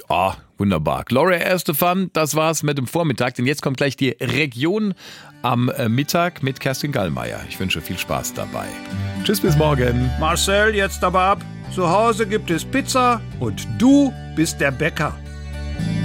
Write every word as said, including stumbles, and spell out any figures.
Oh, wunderbar. Gloria Estefan, das war's mit dem Vormittag. Denn jetzt kommt gleich die Region am Mittag mit Kerstin Gallmeier. Ich wünsche viel Spaß dabei. Tschüss, bis morgen. Marcel, jetzt aber ab. Zu Hause gibt es Pizza und du bist der Bäcker.